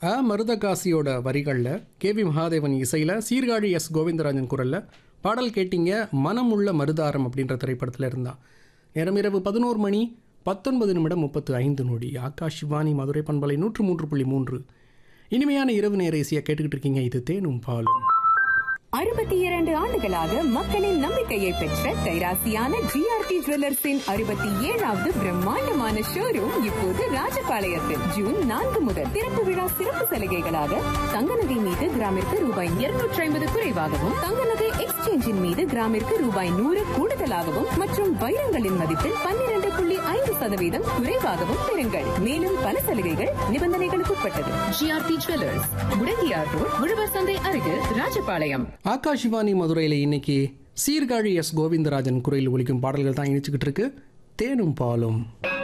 மருதகாசியோட வரிகளில் கேவி மகாதேவன் இசையில் சீர்காழி எஸ் கோவிந்தராஜன் குரலில் பாடல் கேட்டீங்க. மனமுள்ள மருதாரம் அப்படின்ற திரைப்படத்தில் இருந்தான். நேரம் இரவு 11 மணி 19 நிமிடம் 35 நொடி. ஆகாஷ்வாணி மதுரை பண்பலை 103.3 இனிமையான இரவு நேர இசையை கேட்டுக்கிட்டு இருக்கீங்க. இது தேனும் பாலும். 62 ஆண்டுகளாக மக்களின் நம்பிக்கையை பெற்ற கைராசியான ஜிஆர்டி ஜுவல்லர்ஸின் 67வது பிரம்மாண்டமான ஷோரூம் இப்போது ராஜபாளையத்தில் ஜூன் 4 முதல் திறப்பு விழா சிறப்பு சலுகைகளாக தங்க நகை மீது கிராமிற்கு ரூபாய் 250 குறைவாகவும், தங்க நகை எக்ஸ்சேஞ்சின் மீது கிராமிற்கு ரூபாய் 100 கூடுதலாகவும் மற்றும் வைரங்களின் மதிப்பில் 12.5% குறைவாகவும் பெறுங்கள். மேலும் பல சலுகைகள் நிபந்தனைகளுக்கு உட்பட்டது. ஜிஆர்டி ஜுவல்லர்ஸ், முடங்கியார் ரோட், உழவர் சந்தை அருகில், ராஜபாளையம். ஆகாஷ்வாணி மதுரையில் இன்னைக்கு சீர்காழி எஸ் கோவிந்தராஜன் குரலில் ஒலிக்கும் பாடல்கள் தான் இணைச்சுக்கிட்டு இருக்கு. தேனும் பாலும்.